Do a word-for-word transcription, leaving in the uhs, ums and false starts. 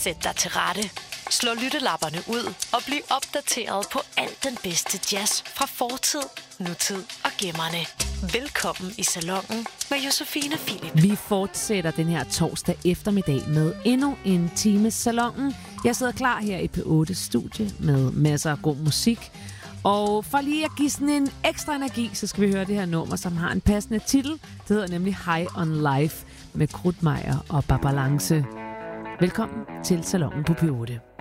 Sæt dig til rette. Slå lyttelapperne ud og bliv opdateret på alt den bedste jazz fra fortid, nutid og gemmerne. Velkommen i Salonen med Josefine Philip. Vi fortsætter den her torsdag eftermiddag med endnu en time Salonen. Jeg sidder klar her i P otte studie med masser af god musik. Og for lige at give sådan en ekstra energi, så skal vi høre det her nummer, som har en passende titel. Det hedder nemlig High on Life med Krudtmeier og Babalance. Velkommen til Salonen på P otte.